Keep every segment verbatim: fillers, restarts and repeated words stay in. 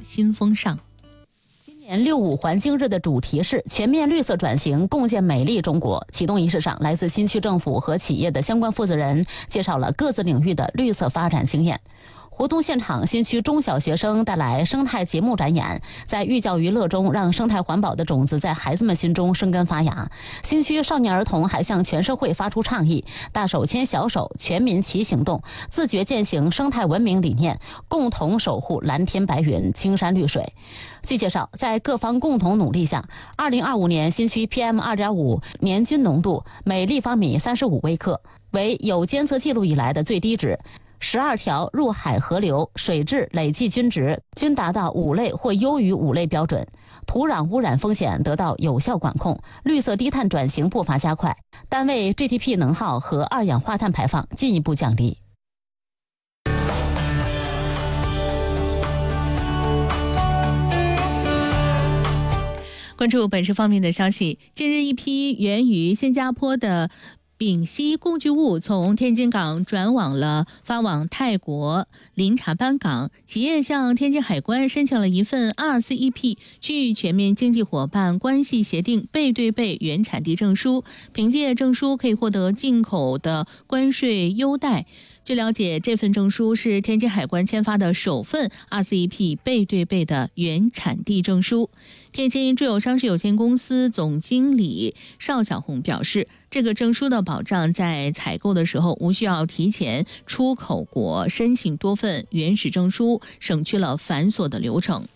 新风尚。 年六五环境日的主题是全面绿色转型，共建美丽中国。启动仪式上，来自新区政府和企业的相关负责人介绍了各自领域的绿色发展经验。活动现场，新区中小学生带来生态节目展演，在寓教于乐中，让生态环保的种子在孩子们心中生根发芽。新区少年儿童还向全社会发出倡议：大手牵小手，全民齐行动，自觉践行生态文明理念，共同守护蓝天白云、青山绿水。据介绍，在各方共同努力下，二零二五年新区 P M 二点五 年均浓度每立方米三十五微克，为有监测记录以来的最低值。十二条入海河流水质累计均值均达到五类或优于五类标准，土壤污染风险得到有效管控，绿色低碳转型步伐加快，单位 G D P 能耗和二氧化碳排放进一步降低。 关注本市方面的消息，近日一批源于新加坡的丙烯工具物从天津港转往了发往泰国林查班港，企业向天津海关申请了一份 R C E P 区域全面经济伙伴关系协定背对背原产地证书，凭借证书可以获得进口的关税优待。据了解，这份证书是天津海关签发的首份 R C E P 背对背的原产地证书。天津智友商事有限公司总经理邵小红表示，这个证书的保障在采购的时候无需要提前出口国申请多份原始证书，省去了繁琐的流程。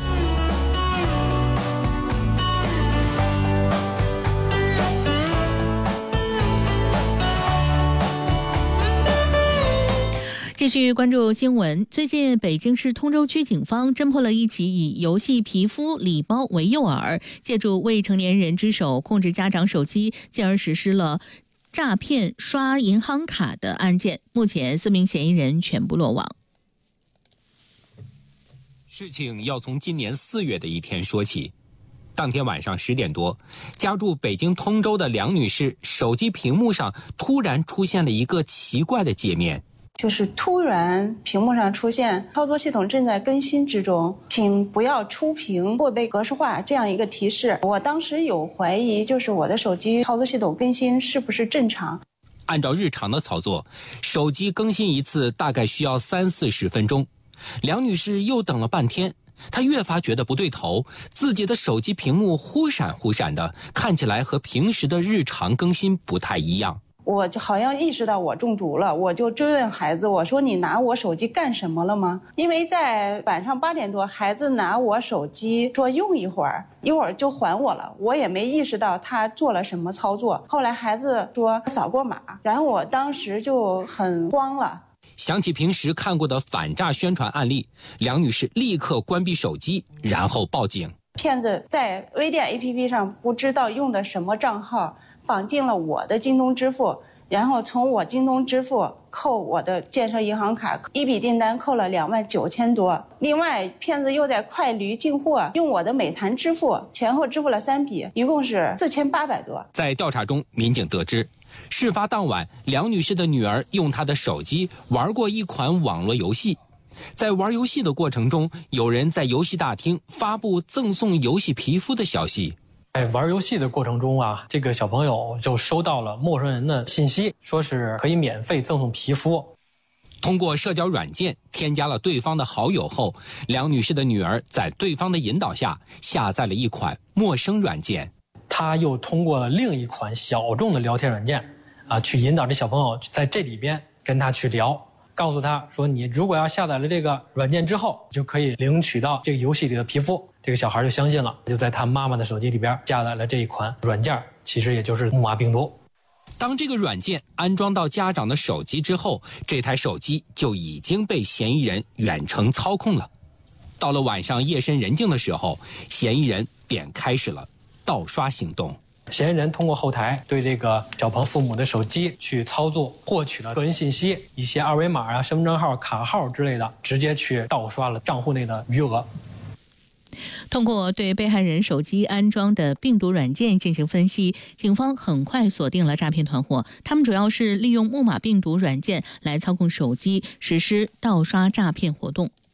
继续关注新闻，最近北京市通州区警方侦破了一起以游戏皮肤礼包为诱饵，借助未成年人之手控制家长手机，进而实施了诈骗刷银行卡的案件。目前四名嫌疑人全部落网。 事情要从今年四月的一天说起。当天晚上十点多，家住北京通州的梁女士手机屏幕上突然出现了一个奇怪的界面， 就是突然屏幕上出现操作系统正在更新之中，请不要出屏或被格式化这样一个提示。我当时有怀疑，就是我的手机操作系统更新是不是正常。 按照日常的操作，手机更新一次大概需要三四十分钟。梁女士又等了半天，她越发觉得不对头，自己的手机屏幕忽闪忽闪的，看起来和平时的日常更新不太一样。 我就好像意识到我中毒了，我就追问孩子，我说你拿我手机干什么了吗？因为在晚上八点多，孩子拿我手机说用一会儿，一会儿就还我了，我也没意识到他做了什么操作。后来孩子说扫过码，然后我当时就很慌了。 想起平时看过的反诈宣传案例，梁女士立刻关闭手机，然后报警。 骗子在微店 A P P 上不知道用的什么账号，绑定了我的京东支付，然后从我京东支付扣我的建设银行卡，一笔订单扣了两万九千多。另外，骗子又在快驴进货，用我的美团支付，前后支付了三笔，一共是四千八百多。 在调查中，民警得知，事发当晚，梁女士的女儿用她的手机玩过一款网络游戏。在玩游戏的过程中，有人在游戏大厅发布赠送游戏皮肤的消息。 在玩游戏的过程中啊，这个小朋友就收到了陌生人的信息，说是可以免费赠送皮肤。 通过社交软件添加了对方的好友后，梁女士的女儿在对方的引导下下载了一款陌生软件。 她又通过了另一款小众的聊天软件啊，去引导这小朋友在这里边跟他去聊，告诉他说，你如果要下载了这个软件之后，就可以领取到这个游戏里的皮肤。这个小孩就相信了，就在他妈妈的手机里边下载了这一款软件，其实也就是木马病毒。 当这个软件安装到家长的手机之后，这台手机就已经被嫌疑人远程操控了。到了晚上夜深人静的时候，嫌疑人便开始了盗刷行动。 嫌疑人通过后台对这个小朋友父母的手机去操作，获取了个人信息，一些二维码啊、身份证号、卡号之类的，直接去盗刷了账户内的余额。 通过对被害人手机安装的病毒软件进行分析，警方很快锁定了诈骗团伙。他们主要是利用木马病毒软件来操控手机，实施盗刷诈骗活动。